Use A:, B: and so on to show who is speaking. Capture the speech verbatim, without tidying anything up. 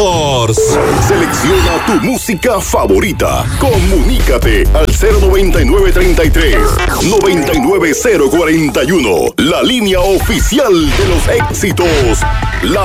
A: éxitos.
B: Selecciona tu música favorita. Comunícate al cero noventa y nueve treinta y tres noventa y nueve cero cuarenta y uno. La línea oficial de los éxitos. La